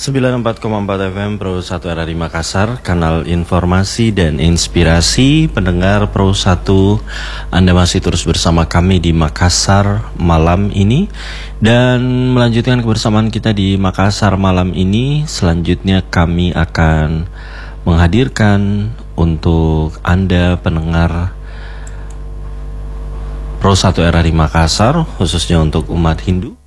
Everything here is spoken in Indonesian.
94,4 FM Pro 1 RRI Makassar, kanal informasi dan inspirasi pendengar Pro 1. Anda masih terus bersama kami di Makassar malam ini. Dan melanjutkan kebersamaan kita di Makassar malam ini, selanjutnya kami akan menghadirkan untuk Anda pendengar Pro 1 RRI Makassar, khususnya untuk umat Hindu,